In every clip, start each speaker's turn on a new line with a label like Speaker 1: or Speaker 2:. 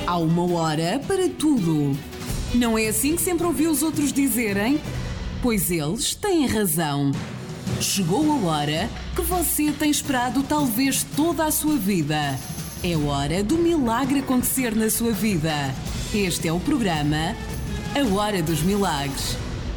Speaker 1: Há uma hora para tudo. Não é assim que sempre ouviu os outros dizerem? Pois eles têm razão. Chegou a hora que você tem esperado talvez toda a sua vida. É hora do milagre acontecer na sua vida. Este é o programa A Hora dos Milagres.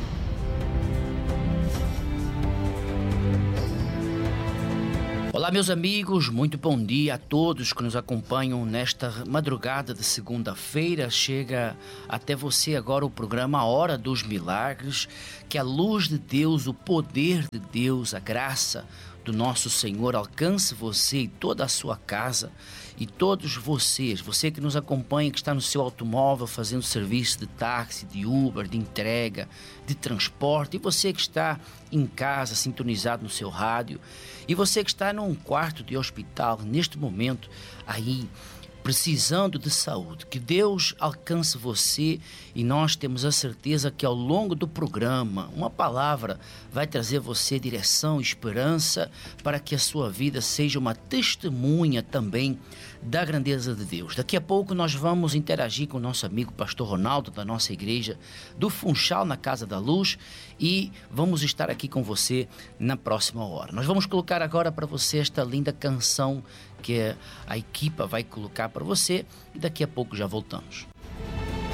Speaker 2: Olá, meus amigos, muito bom dia a todos que nos acompanham nesta madrugada de segunda-feira. Chega até você agora o programa A Hora dos Milagres. Que a luz de Deus, o poder de Deus, a graça do nosso Senhor alcance você e toda a sua casa. E todos vocês, você que nos acompanha, que está no seu automóvel fazendo serviço de táxi, de Uber, de entrega, de transporte, e você que está em casa sintonizado no seu rádio, e você que está num quarto de hospital neste momento aí precisando de saúde, que Deus alcance você, e nós temos a certeza que ao longo do programa uma palavra vai trazer você direção, esperança, para que a sua vida seja uma testemunha também da grandeza de Deus. Daqui a pouco nós vamos interagir com o nosso amigo pastor Ronaldo, da nossa igreja do Funchal, na Casa da Luz, e vamos estar aqui com você na próxima hora. Nós vamos colocar agora para você esta linda canção que a equipa vai colocar para você, e daqui a pouco já voltamos.